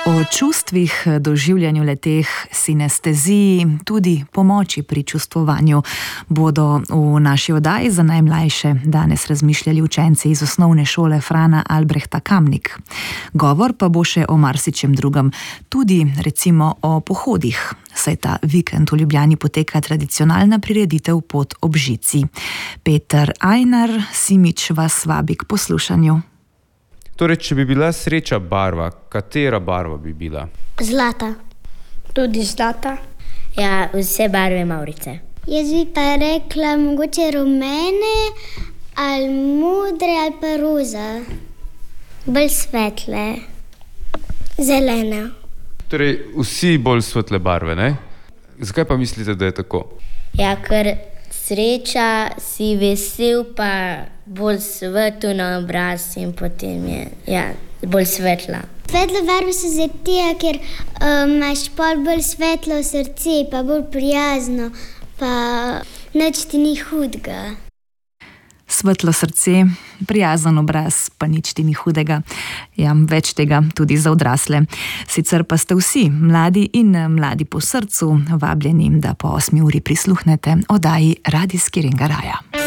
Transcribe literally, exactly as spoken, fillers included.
O čustvih, doživljanju leteh, sinesteziji, tudi pomoči pri čustvovanju bodo v naši oddaji za najmlajše danes razmišljali učenci iz osnovne šole Frana Albrehta Kamnik. Govor pa bo še o marsičem drugem, tudi recimo o pohodih, saj ta vikend v Ljubljani poteka tradicionalna prireditev Pot ob žici. Peter Ajnar Simič vas vabi k poslušanju. Torej, če bi bila sreča barva, katera barva bi bila? Zlata. Tudi zlata. Ja, vse barve mavrice. Jaz bi pa rekla mogoče rumene, ali modre, ali pa roza. Bolj svetle. Zelene. Torej, vsi bolj svetle barve, ne? Zakaj pa mislite, da je tako? Ja, ker sreča, si vesel, pa bolj svetlo na obraz in potem je ja, bolj svetla. Svetle barve so zato, ker um, imaš pol bolj svetlo srce, pa bolj prijazno, pa nič ti ni hudega. Svetlo srce, prijazen obraz, pa nič ti ni hudega. Ja, več tega tudi za odrasle. Sicer pa ste vsi, mladi in mladi po srcu, vabljeni, da po osmi uri prisluhnete oddaji Radijski Ringaraja.